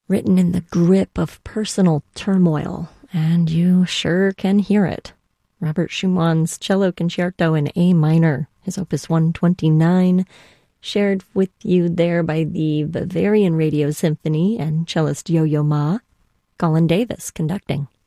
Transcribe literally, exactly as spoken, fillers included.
written in the grip of personal turmoil, and you sure can hear it. Robert Schumann's Cello Concerto in A minor, his Opus one twenty-nine, shared with you there by the Bavarian Radio Symphony and cellist Yo-Yo Ma, Colin Davis conducting.